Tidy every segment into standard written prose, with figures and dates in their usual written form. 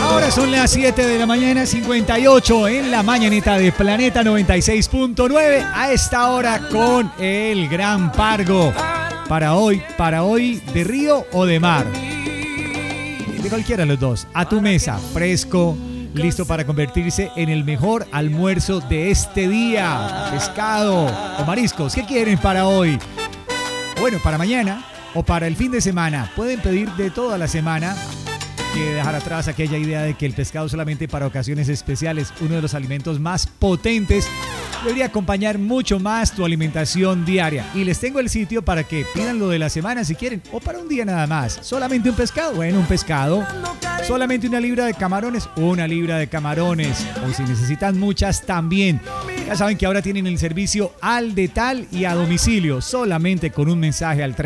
Ahora son las 7 de la mañana, 58 en la mañanita de Planeta 96.9. A esta hora con el Gran Pargo. Para hoy, ¿de río o de mar? De cualquiera de los dos. A tu mesa, fresco, listo para convertirse en el mejor almuerzo de este día. Pescado o mariscos, ¿qué quieren para hoy? Bueno, para mañana o para el fin de semana. Pueden pedir de toda la semana. Que dejar atrás aquella idea de que el pescado solamente para ocasiones especiales, uno de los alimentos más potentes, debería acompañar mucho más tu alimentación diaria. Y les tengo el sitio para que pidan lo de la semana si quieren, o para un día nada más. ¿Solamente un pescado? Bueno, un pescado. ¿Solamente una libra de camarones? Una libra de camarones. O si necesitan muchas, también. Ya saben que ahora tienen el servicio al detal y a domicilio, solamente con un mensaje al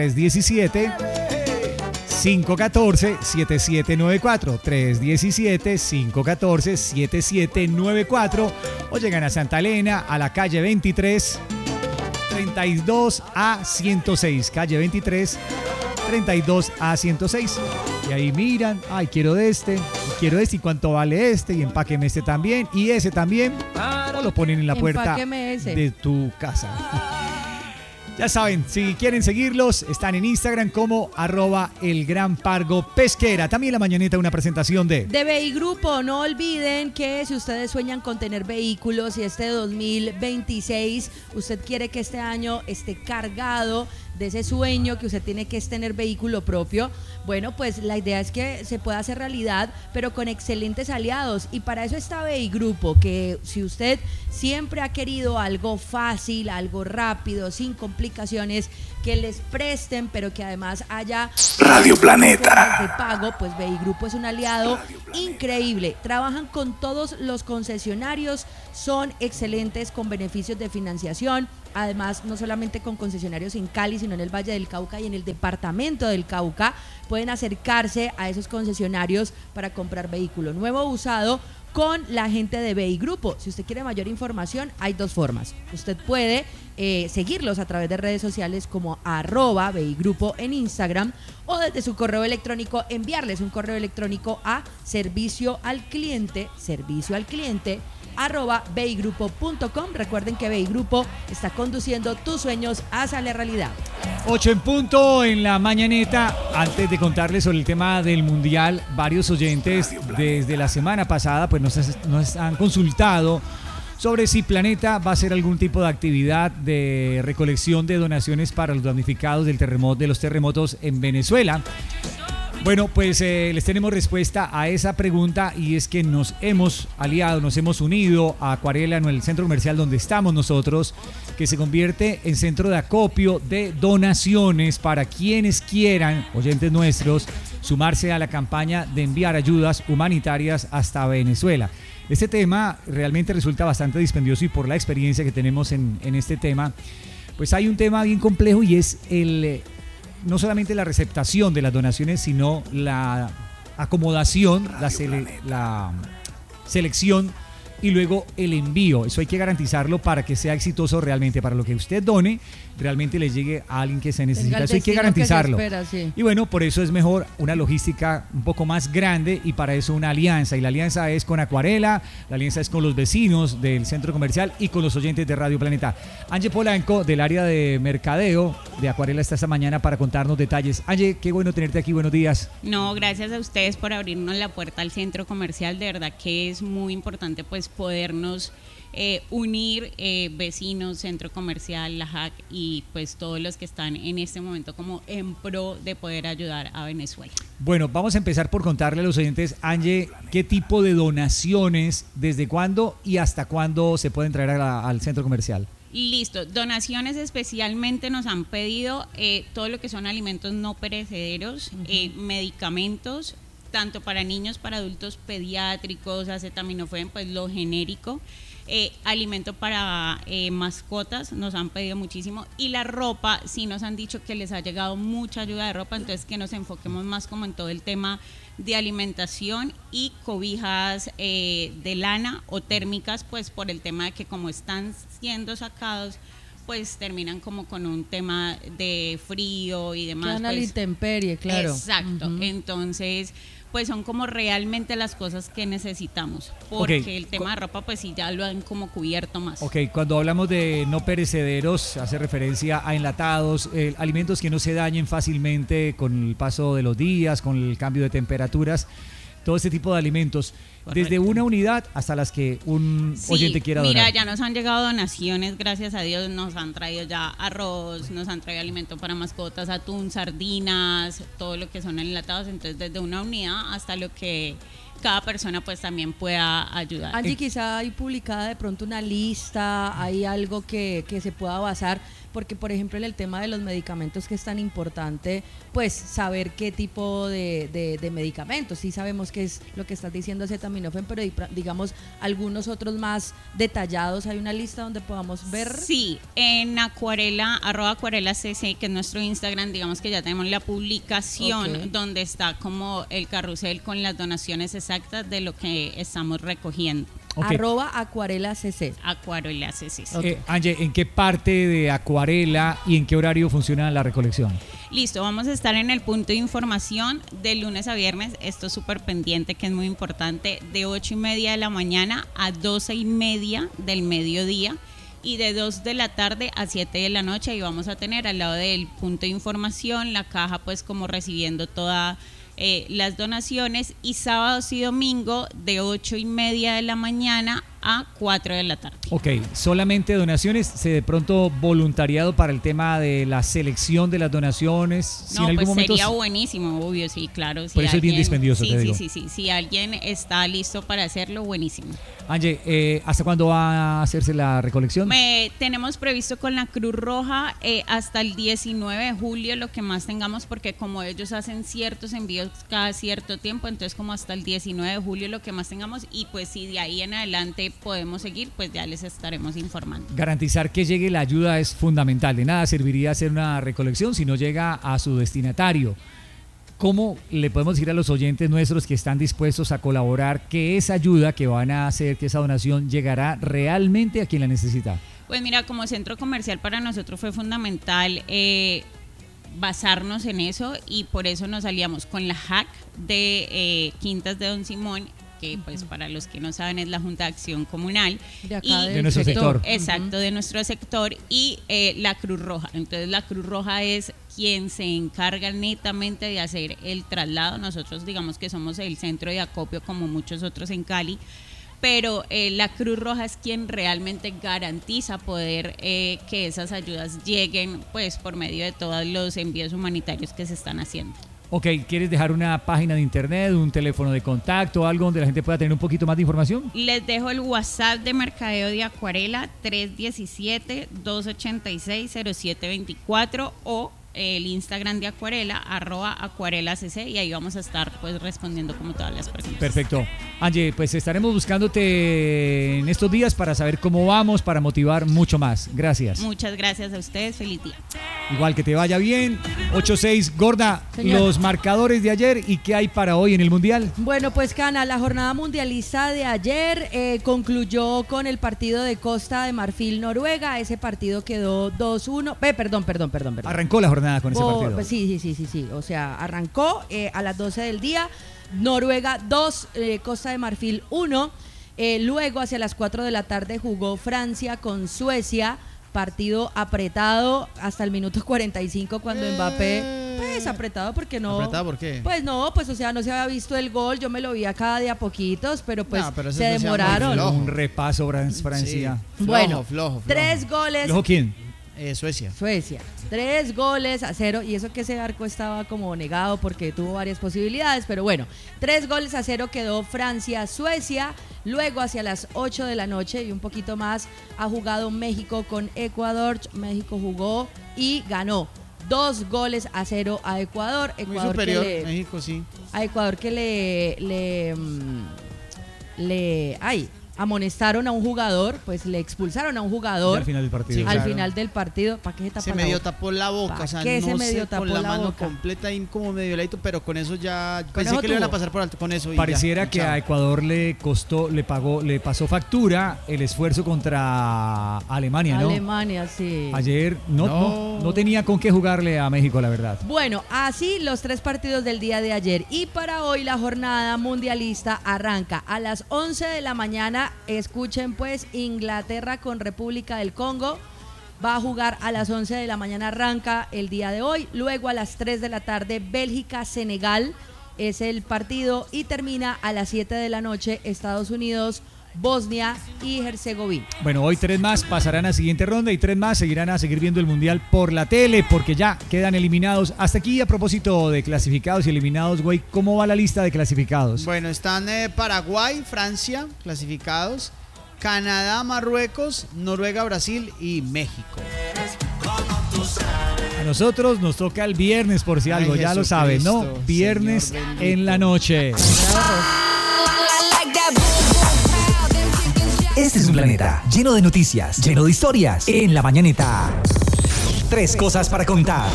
317-514-7794, 317-514-7794, o llegan a Santa Elena, a la calle 23, 32 a 106, calle 23, 32 a 106, y ahí miran, ay, quiero este, y cuánto vale este, y empáqueme este también, y ese también, o lo ponen en la puerta de tu casa. Ya saben, si quieren seguirlos, están en Instagram como @elgranpargopesquera. También la mañanita una presentación de BI Grupo. No olviden que si ustedes sueñan con tener vehículos y este 2026, usted quiere que este año esté cargado de ese sueño que usted tiene, que es tener vehículo propio, bueno, pues la idea es que se pueda hacer realidad, pero con excelentes aliados, y para eso está BI Grupo, que si usted siempre ha querido algo fácil, algo rápido, sin complicaciones, que les presten, pero que además haya Radio Planeta de pago, pues BI Grupo es un aliado increíble. Trabajan con todos los concesionarios, son excelentes con beneficios de financiación. Además, no solamente con concesionarios en Cali, sino en el Valle del Cauca y en el departamento del Cauca. Pueden acercarse a esos concesionarios para comprar vehículo nuevo o usado con la gente de BI Grupo. Si usted quiere mayor información, hay dos formas. Usted puede seguirlos a través de redes sociales como @BI Grupo en Instagram, o desde su correo electrónico enviarles un correo electrónico a servicio al cliente @bigrupo.com. Recuerden que BI Grupo está conduciendo tus sueños hacia la realidad. 8 en punto en la mañaneta. Antes de contarles sobre el tema del Mundial, varios oyentes desde la semana pasada pues nos han consultado sobre si Planeta va a hacer algún tipo de actividad de recolección de donaciones para los damnificados de los terremotos en Venezuela. Bueno, pues les tenemos respuesta a esa pregunta, y es que nos hemos aliado, nos hemos unido a Acuarela en el centro comercial donde estamos nosotros, que se convierte en centro de acopio de donaciones para quienes quieran, oyentes nuestros, sumarse a la campaña de enviar ayudas humanitarias hasta Venezuela. Este tema realmente resulta bastante dispendioso, y por la experiencia que tenemos en este tema, pues hay un tema bien complejo, y es no solamente la receptación de las donaciones, sino la acomodación, la selección y luego el envío. Eso hay que garantizarlo para que sea exitoso realmente, para lo que usted done realmente le llegue a alguien que se necesita. Eso hay que garantizarlo. Y bueno, por eso es mejor una logística un poco más grande, y para eso una alianza. Y la alianza es con Acuarela, la alianza es con los vecinos del centro comercial y con los oyentes de Radio Planeta. Angie Polanco, del área de mercadeo de Acuarela, está esta mañana para contarnos detalles. Angie, qué bueno tenerte aquí, buenos días. No, gracias a ustedes por abrirnos la puerta al centro comercial. De verdad que es muy importante pues podernos unir vecinos, centro comercial, la JAC y pues todos los que están en este momento como en pro de poder ayudar a Venezuela. Bueno, vamos a empezar por contarle a los oyentes, Angie, qué tipo de donaciones, desde cuándo y hasta cuándo se pueden traer al centro comercial. Listo, donaciones especialmente nos han pedido todo lo que son alimentos no perecederos, medicamentos, tanto para niños, para adultos, pediátricos, acetaminofén, pues lo genérico. Alimento para mascotas nos han pedido muchísimo, y la ropa sí nos han dicho que les ha llegado mucha ayuda de ropa, entonces que nos enfoquemos más como en todo el tema de alimentación y cobijas de lana o térmicas, pues por el tema de que como están siendo sacados pues terminan como con un tema de frío y demás. Quedan a la intemperie, claro. Exacto, entonces pues son como realmente las cosas que necesitamos, porque Ok. el tema de ropa pues sí ya lo han como cubierto más. Ok, cuando hablamos de no perecederos, hace referencia a enlatados, alimentos que no se dañen fácilmente con el paso de los días, con el cambio de temperaturas, todo este tipo de alimentos, desde Correcto. una unidad hasta las que un Sí, oyente quiera donar. mira, ya nos han llegado donaciones, gracias a Dios, nos han traído ya arroz, nos han traído alimento para mascotas, atún, sardinas, todo lo que son enlatados, entonces desde una unidad hasta lo que cada persona pues también pueda ayudar. Angie, quizá hay publicada de pronto una lista, hay algo que se pueda basar, porque por ejemplo en el tema de los medicamentos, que es tan importante, pues saber qué tipo de medicamentos. Sí sabemos que es lo que estás diciendo, acetaminofén, pero digamos algunos otros más detallados, hay una lista donde podamos ver. Sí, en Acuarela, @AcuarelaCC, que es nuestro Instagram, digamos que ya tenemos la publicación, Ok. donde está como el carrusel con las donaciones exactas de lo que estamos recogiendo. Ok. @AcuarelaCC. AcuarelaCC. sí. Angie, ¿en qué parte de Acuarela y en qué horario funciona la recolección? Listo, vamos a estar en el punto de información de lunes a viernes. Esto es súper pendiente, que es muy importante, de 8:30 de la mañana a 12:30 del mediodía y de 2 de la tarde a 7 de la noche. Y vamos a tener al lado del punto de información la caja, pues como recibiendo todas las donaciones, y sábados y domingo de 8:30 de la mañana a 4 de la tarde. Ok, solamente donaciones, de pronto voluntariado para el tema de la selección de las donaciones. Si No, en algún pues momento sería buenísimo, obvio, sí, claro. Si Por eso es bien dispendioso, sí, te sí, digo. sí, si alguien está listo para hacerlo, buenísimo. Angie, ¿hasta cuándo va a hacerse la recolección? Tenemos previsto con la Cruz Roja hasta el 19 de julio, lo que más tengamos, porque como ellos hacen ciertos envíos cada cierto tiempo, entonces como hasta el 19 de julio lo que más tengamos, y pues si de ahí en adelante podemos seguir, pues ya les estaremos informando. Garantizar que llegue la ayuda es fundamental. De nada serviría hacer una recolección si no llega a su destinatario. ¿Cómo le podemos decir a los oyentes nuestros que están dispuestos a colaborar que esa ayuda que van a hacer, que esa donación llegará realmente a quien la necesita? Pues mira, como centro comercial para nosotros fue fundamental basarnos en eso, y por eso nos aliamos con la HAC de Quintas de Don Simón, que pues para los que no saben es la Junta de Acción Comunal. De acá Y- del De nuestro sector. Exacto, de nuestro sector, y la Cruz Roja. Entonces la Cruz Roja es quien se encarga netamente de hacer el traslado. Nosotros digamos que somos el centro de acopio como muchos otros en Cali, pero la Cruz Roja es quien realmente garantiza poder que esas ayudas lleguen pues por medio de todos los envíos humanitarios que se están haciendo. Ok, ¿quieres dejar una página de internet, un teléfono de contacto, algo donde la gente pueda tener un poquito más de información? Les dejo el WhatsApp de Mercadeo de Acuarela, 317-286-0724, o el Instagram de Acuarela, @AcuarelaCC, y ahí vamos a estar pues respondiendo como todas las preguntas. Perfecto. Angie, pues estaremos buscándote en estos días para saber cómo vamos, para motivar mucho más. Gracias. Muchas gracias a ustedes, feliz día. Igual, que te vaya bien. 8-6, Gorda, Señor. los marcadores de ayer y qué hay para hoy en el Mundial. Bueno, pues Cana, la jornada mundialista de ayer concluyó con el partido de Costa de Marfil-Noruega. Ese partido quedó 2-1. Perdón. Arrancó la jornada con ese partido. Pues sí. O sea, arrancó a las 12 del día. Noruega 2, Costa de Marfil 1. Luego, hacia las 4 de la tarde, jugó Francia con Suecia. Partido apretado hasta el minuto 45 cuando Mbappé, pues apretado porque no. ¿Apretado por qué? Pues no, pues o sea, no se había visto el gol, yo me lo vi acá de a poquitos, pero pues No, pero eso se sí se llama demoraron. flojo. Un repaso, Francia. Sí, Bueno, flojo. 3 goles. ¿Luego quién? Suecia. Suecia, 3-0, y eso que ese arco estaba como negado porque tuvo varias posibilidades, pero bueno, 3-0 quedó Francia-Suecia. Luego hacia las 8 de la noche y un poquito más ha jugado México con Ecuador. México jugó y ganó 2-0 a Ecuador. Muy Ecuador superior, que México sí. a Ecuador que amonestaron a un jugador, pues le expulsaron a un jugador. Y al final del partido. Sí, Al claro. final del partido, ¿para qué se tapa Se la medio boca? tapó la boca, ¿Pa' o sea, qué se no medio sé, tapó con la la mano boca? completa y como medio ladito, pero con eso ya pensé eso que le iban a tuvo. pasar por alto con eso. Y Pareciera ya, que chao. a Ecuador le pasó factura el esfuerzo contra Alemania, ¿no? Alemania, sí. Ayer no No. tenía con qué jugarle a México, la verdad. Bueno, así los 3 partidos del día de ayer. Y para hoy la jornada mundialista arranca a las 11 de la mañana. Escuchen pues, Inglaterra con República del Congo. Va a jugar a las 11 de la mañana, arranca el día de hoy. Luego a las 3 de la tarde, Bélgica-Senegal es el partido. Y termina a las 7 de la noche, Estados Unidos, Bosnia y Herzegovina. Bueno, hoy 3 más pasarán a siguiente ronda y 3 más seguirán a seguir viendo el Mundial por la tele porque ya quedan eliminados. Hasta aquí, a propósito de clasificados y eliminados, güey, ¿cómo va la lista de clasificados? Bueno, están Paraguay, Francia, clasificados. Canadá, Marruecos, Noruega, Brasil y México. A nosotros nos toca el viernes, por si Ay, algo, ya lo saben, ¿no? Jesucristo, Viernes Señor bendito. en la noche. Este es un planeta lleno de noticias, lleno de historias. En la mañanita. 3 cosas para contar.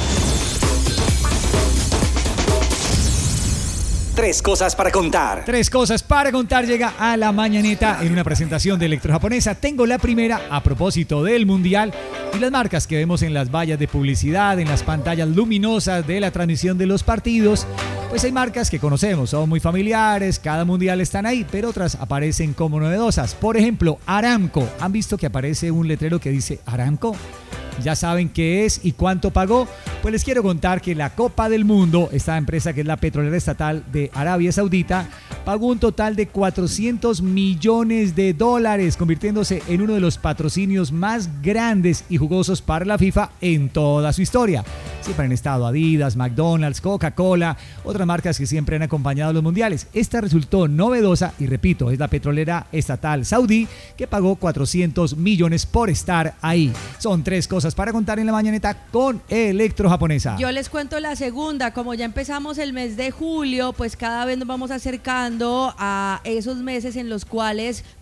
3 cosas para contar. 3 cosas para contar llega a la mañanita en una presentación de Electrojaponesa. Tengo la primera a propósito del Mundial y las marcas que vemos en las vallas de publicidad, en las pantallas luminosas de la transmisión de los partidos. Pues hay marcas que conocemos, son muy familiares, cada mundial están ahí, pero otras aparecen como novedosas. Por ejemplo, Aramco. ¿Han visto que aparece un letrero que dice Aramco? ¿Ya saben qué es y cuánto pagó? Pues les quiero contar que la Copa del Mundo, esta empresa que es la petrolera estatal de Arabia Saudita, pagó un total de $400 millones, convirtiéndose en uno de los patrocinios más grandes y jugosos para la FIFA en toda su historia. Siempre han estado Adidas, McDonald's, Coca-Cola, otras marcas que siempre han acompañado los mundiales. Esta resultó novedosa y repito, es la petrolera estatal saudí que pagó 400 millones por estar ahí. Son 3 cosas para contar en la mañaneta con Electrojaponesa. Yo les cuento la segunda. Como ya empezamos el mes de julio, pues cada vez nos vamos acercando a esos meses en los cuales